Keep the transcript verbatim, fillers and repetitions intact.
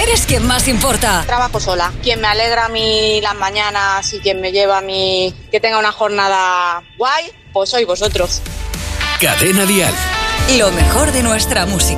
eres quien más importa. Trabajo sola. Quien me alegra a mí las mañanas y quien me lleva a mí que tenga una jornada guay, pues sois vosotros. Cadena Dial. Lo mejor de nuestra música.